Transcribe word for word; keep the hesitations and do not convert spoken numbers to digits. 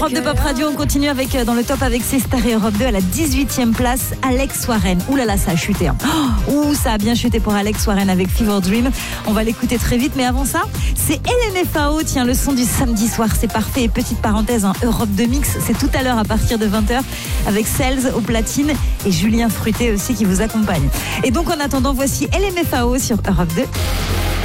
Europe deux Pop Radio, on continue avec, dans le top avec C'est Star et Europe deux à la dix-huitième place, Alex Warren. Ouh là là, ça a chuté. Hein. Oh, ouh, ça a bien chuté pour Alex Warren avec Fever Dream. On va l'écouter très vite, mais avant ça, c'est L M F A O. Tiens, le son du samedi soir, c'est parfait. Et petite parenthèse, hein, Europe deux Mix, c'est tout à l'heure à partir de vingt heures avec Cels au platine et Julien Fruité aussi qui vous accompagne. Et donc en attendant, voici L M F A O sur Europe deux.